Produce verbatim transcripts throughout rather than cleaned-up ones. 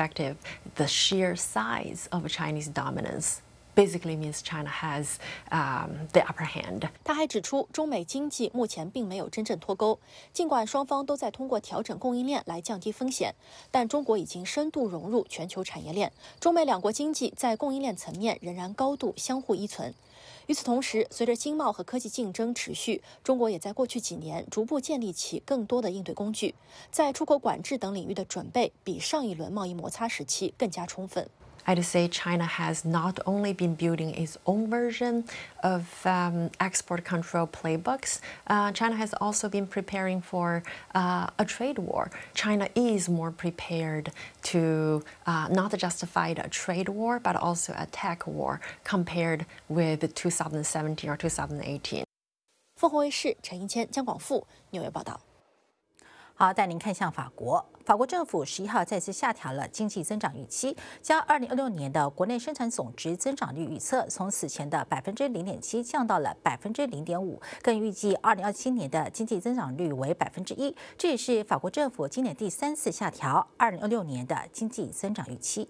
perspective, the sheer size of Chinese dominance basically means China has um, the upper hand. 他还指出，中美经济目前并没有真正脱钩，尽管双方都在通过调整供应链来降低风险，但中国已经深度融入全球产业链，中美两国经济在供应链层面仍然高度相互依存。与此同时，随着经贸和科技竞争持续，中国也在过去几年逐步建立起更多的应对工具，在出口管制等领域的准备比上一轮贸易摩擦时期更加充分。 I'd say China has not only been building its own version of um, export control playbooks, uh, China has also been preparing for uh, a trade war. China is more prepared to uh, not just fight a trade war, but also a tech war compared with two thousand seventeen or two thousand eighteen. 凤凰卫视陈英谦、江广富纽约报道。 好，带您看向法国。法国政府十一号再次下调了经济增长预期，将二零二六年的国内生产总值增长率预测从此前的百分之零点七降到了百分之零点五，更预计二零二七年的经济增长率为百分之一。这也是法国政府今年第三次下调二零二六年的经济增长预期。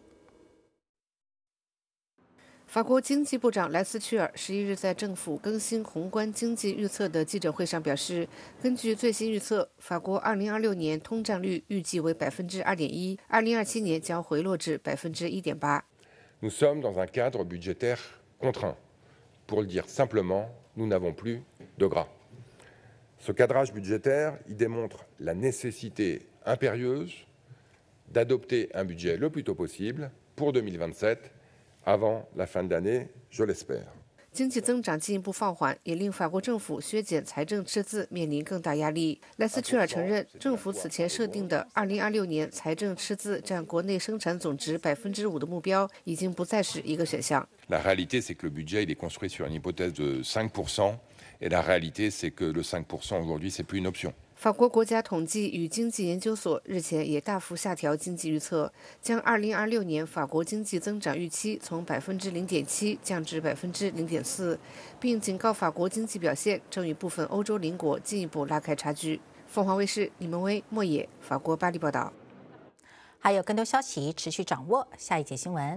法国经济部长莱斯屈尔十一日在政府更新宏观经济预测的记者会上表示，根据最新预测，法国二零二六年通胀率预计为百分之二点一，二零二七年将回落至百分之一点八。 Nous sommes dans un cadre budgétaire contraint. Pour le dire simplement, nous n'avons plus de gras. Ce cadrage budgétaire, il démontre la nécessité impérieuse d'adopter un budget le plus tôt possible pour deux mille vingt-sept. Avant la fin de l'année, je l'espère. 经济增长进一步放缓，也令法国政府削减财政赤字面临更大压力。莱斯屈尔承认，政府此前设定的二零二六年财政赤字占国内生产总值百分之五的目标，已经不再是一个选项。 La réalité, c'est que le budget il est construit sur une hypothèse de cinq pour cent, et la réalité, c'est que le cinq pour cent aujourd'hui, c'est plus une option. 法国国家统计与经济研究所日前也大幅下调经济预测，将二零二六年法国经济增长预期从百分之零点七降至百分之零点四，并警告法国经济表现正与部分欧洲邻国进一步拉开差距。凤凰卫视李文威、莫野，法国巴黎报道。 还有更多消息持续掌握，下一节新闻。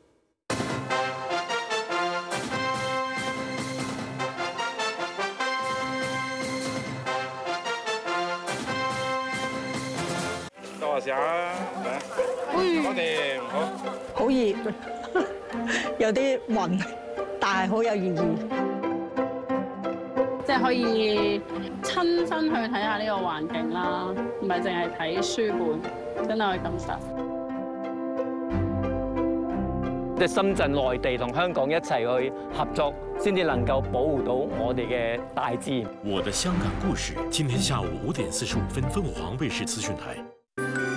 多下啊！我哋好好熱，有啲暈，但係好有意義。 即係可以親身去睇下呢個環境啦，唔係淨係睇書本，真係去感受。 即係深圳、內地同香港一齊去合作，先至能夠保護到我哋嘅大自然。 我的香港故事，今天下午五點四十五分，鳳凰衛視資訊台。